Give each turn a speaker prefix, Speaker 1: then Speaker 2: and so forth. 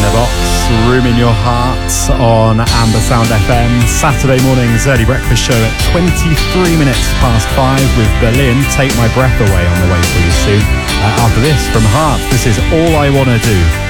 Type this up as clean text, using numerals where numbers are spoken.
Speaker 1: the Box, Room in Your Heart on Amber Sound FM. Saturday morning's early breakfast show at 23 minutes past 5 with Berlin, Take My Breath Away on the way for you soon. After this, from Heart, this is All I Wanna Do.